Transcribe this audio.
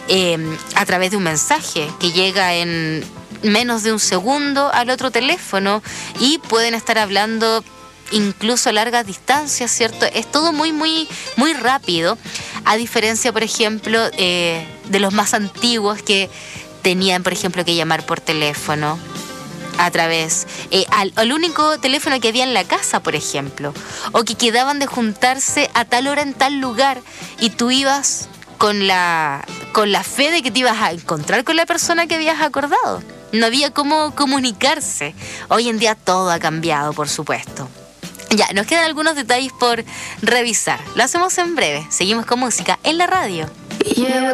a través de un mensaje que llega en menos de un segundo al otro teléfono y pueden estar hablando incluso a largas distancias, ¿cierto? Es todo muy, muy, muy rápido, a diferencia, por ejemplo, de los más antiguos que tenían, por ejemplo, que llamar por teléfono a través, al único teléfono que había en la casa, por ejemplo, o que quedaban de juntarse a tal hora en tal lugar y tú ibas con la fe de que te ibas a encontrar con la persona que habías acordado. No había cómo comunicarse. Hoy en día todo ha cambiado, por supuesto. Ya, nos quedan algunos detalles por revisar. Lo hacemos en breve. Seguimos con música en la radio.